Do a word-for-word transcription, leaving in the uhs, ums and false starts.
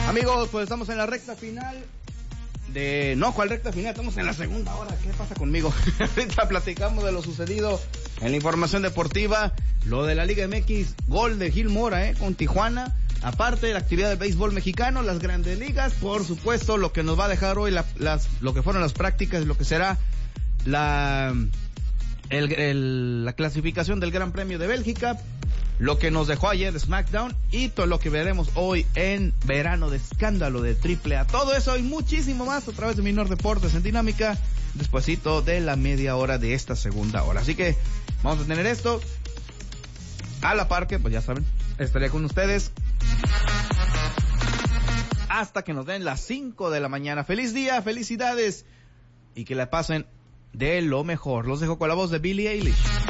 Amigos, pues estamos en la recta final de... No, ¿cuál recta final? Estamos en la segunda hora. ¿Qué pasa conmigo? Ahorita platicamos de lo sucedido en la información deportiva. Lo de la Liga M X, gol de Gil Mora, ¿eh? Con Tijuana. Aparte de la actividad del béisbol mexicano, las grandes ligas, por supuesto, lo que nos va a dejar hoy la, las, lo que fueron las prácticas, lo que será la, el, el, la clasificación del Gran Premio de Bélgica, lo que nos dejó ayer SmackDown y todo lo que veremos hoy en Verano de Escándalo de Triple A. Todo eso y muchísimo más a través de Minor Deportes en Dinámica, despuesito de la media hora de esta segunda hora. Así que vamos a tener esto a la par que, pues ya saben, estaré con ustedes hasta que nos den las cinco de la mañana. Feliz día, felicidades y que la pasen de lo mejor. Los dejo con la voz de Billie Eilish.